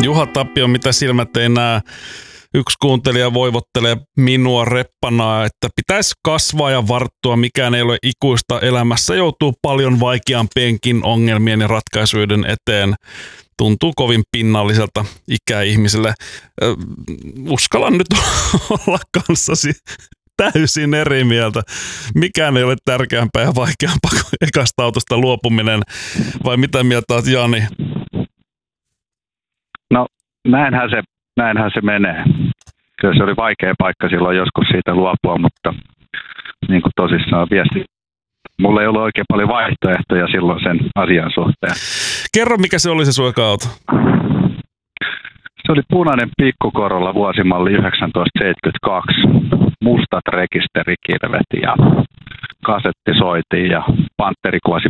Juha Tapio, mitä silmät ei näe. Yksi kuuntelija voivottelee minua reppanaa, että pitäisi kasvaa ja varttua, mikään ei ole ikuista elämässä, joutuu paljon vaikeampienkin ongelmien ja ratkaisuiden eteen. Tuntuu kovin pinnalliselta ikäihmiselle. Uskallan nyt olla kanssasi täysin eri mieltä. Mikään ei ole tärkeämpää ja vaikeampaa kuin ekasta autosta luopuminen. Vai mitä mieltä olet, Jani? No näinhän se menee. Kyllä se oli vaikea paikka silloin joskus siitä luopua, mutta niin kuin tosissaan viesti. Mulla ei ollut oikein paljon vaihtoehtoja silloin sen asian suhteen. Kerro, mikä se oli se sun eka auto? Se oli punainen pikkukorolla vuosimalli 1972. Mustat rekisterikirvet ja kasetti soitiin ja Pantteri kuvasi